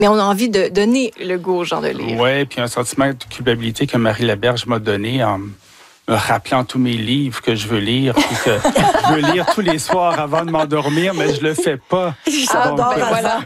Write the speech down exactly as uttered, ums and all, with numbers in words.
Mais on a envie de donner le goût aux gens de lire. Oui, puis un sentiment de culpabilité que Marie Laberge m'a donné en me rappelant tous mes livres que je veux lire, puis que je veux lire tous les soirs avant de m'endormir, mais je le fais pas. J'adore Donc, ça. Voilà.